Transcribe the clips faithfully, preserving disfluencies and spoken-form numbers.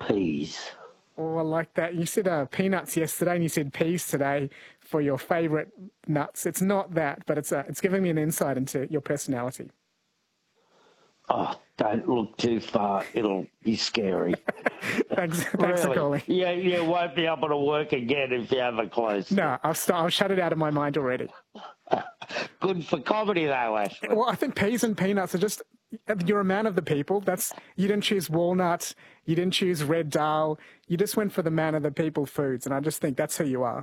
peas. Oh, I like that. You said uh, peanuts yesterday and you said peas today for your favourite nuts. It's not that, but it's uh, it's giving me an insight into your personality. Oh, don't look too far. It'll be scary. Thanks, thanks really? for calling. Yeah, you won't be able to work again if you have a close. No, I'll, st- I'll shut it out of my mind already. Good for comedy, though, Ashley. Well, I think peas and peanuts are just, you're a man of the people. That's you didn't choose walnut, you didn't choose red dal, you just went for the man of the people foods, and I just think that's who you are.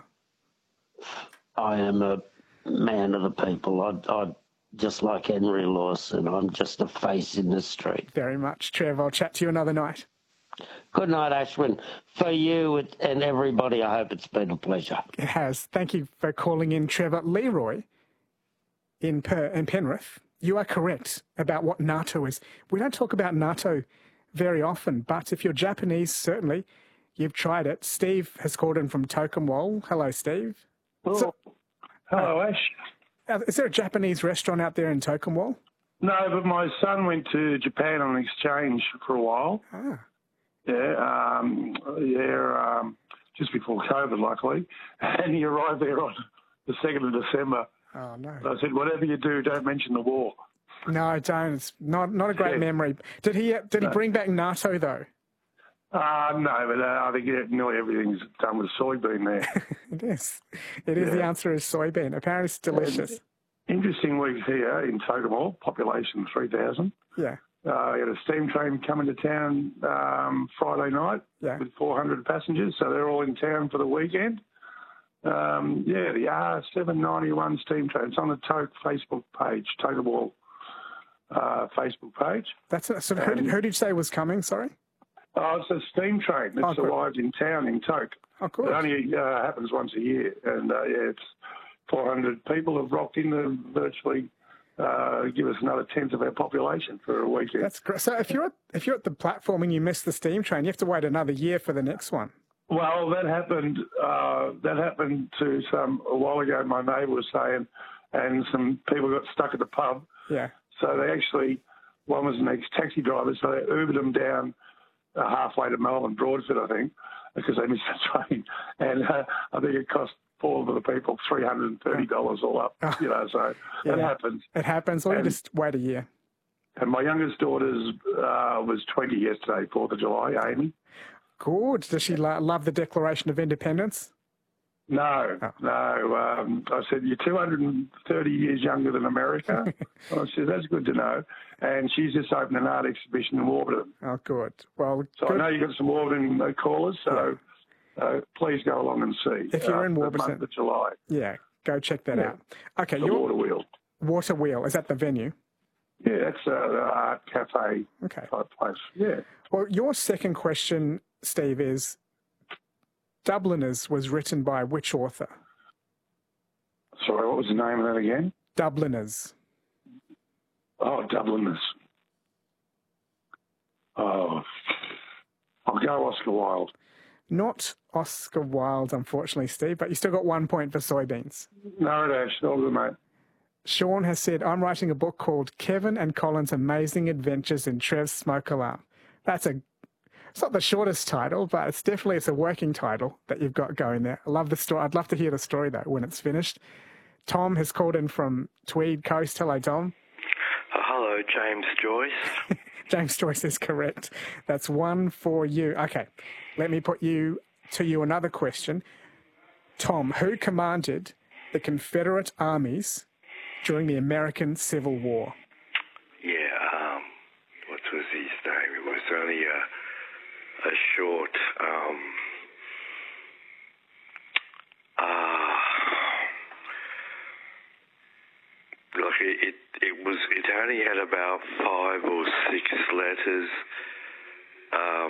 I am a man of the people. I, I just like Henry Lawson. I'm just a face in the street. Very much, Trev. I'll chat to you another night. Good night, Ashwin. For you and everybody, I hope it's been a pleasure. It has. Thank you for calling in, Trevor. Leroy in, per- in Penrith, you are correct about what natto is. We don't talk about natto very often, but if you're Japanese, certainly you've tried it. Steve has called in from Tokemwal. Hello, Steve. Oh, So, hello, Ash. uh, is there a Japanese restaurant out there in Tokemwal? No, but my son went to Japan on exchange for a while. Ah. Yeah, um, yeah, um, just before COVID, luckily. And he arrived there on the second of December. Oh, no. I said, whatever you do, don't mention the war. No, I don't. It's not, not a great Yeah. memory. Did he, did he No. bring back natto, though? Uh, no, but uh, I think nearly everything's done with soybean there. It is. It is. Yeah. The answer is soybean. Apparently it's delicious. Interesting week here in Tokemwal, population three thousand. Yeah. Uh, we had a steam train coming to town um, Friday night Yeah. with four hundred passengers, so they're all in town for the weekend. Um, yeah, the R seven ninety-one steam train. It's on the Toke Facebook page, Tokemwal uh, Facebook page. That's it. So who, did, who did you say was coming? Sorry? Oh, it's a steam train that's Oh, good. arrived in town in Toke. Oh, good. It only uh, happens once a year, and uh, yeah, it's four hundred people have rocked in to virtually uh, give us another tenth of our population for a weekend. That's great. So if you're at, if you're at the platform and you miss the steam train, you have to wait another year for the next one. Well, that happened. Uh, that happened to some a while ago. My neighbour was saying, and some people got stuck at the pub. Yeah. So they actually, one was an ex-taxi driver, so they Ubered them down uh, halfway to Melbourne, Broadford, I think, because they missed the train, and uh, I think it cost four of the people three hundred and thirty dollars all up. Oh. You know, so Yeah. it happens. It happens. Or you And- just wait a year. And my youngest daughter's uh, was twenty yesterday, Fourth of July, Amy. Good. Does she lo- love the Declaration of Independence? No, Oh. no. Um, I said, you're two hundred thirty years younger than America. I said, that's good to know. And she's just opened an art exhibition in Warburton. Oh, good. Well, So good. I know you've got some Warburton uh, callers, so uh, please go along and see. If you're uh, in the Warburton. month of July, Yeah, go check that Yeah. out. Okay, the your Water Wheel. Water Wheel, is that the venue? Yeah, that's uh, the art cafe Okay. type place. Yeah. Well, your second question, Steve, is Dubliners was written by which author? Sorry, what was the name of that again? Dubliners. Oh, Dubliners. Oh, I'll go Oscar Wilde. Not Oscar Wilde, unfortunately, Steve, but you still got one point for soybeans. No, Ash, all good, mate. Sean has said, I'm writing a book called Kevin and Colin's Amazing Adventures in Trev's Smoke Alarm. That's a, it's not the shortest title, but it's definitely, it's a working title that you've got going there. I love the story. I'd love to hear the story, though, when it's finished. Tom has called in from Tweed Coast. Hello, Tom. Oh, hello, James Joyce. James Joyce is correct. That's one for you. Okay, let me put you to you another question. Tom, who commanded the Confederate armies during the American Civil War? Yeah, um, what was his name? It was only a, a short, um, uh, look, it, it, it was, it only had about five or six letters. Um,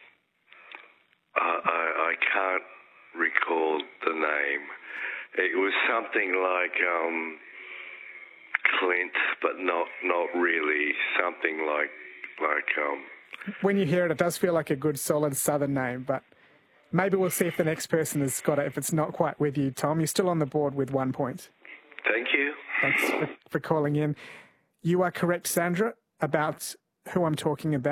I, I, I can't recall the name. It was something like, um, Clint, but not not really. Something like like um. When you hear it, it does feel like a good, solid Southern name, but maybe we'll see if the next person has got it. If it's not quite with you, Tom, you're still on the board with one point. Thank you. Thanks for, for calling in. You are correct, Sandra, about who I'm talking about.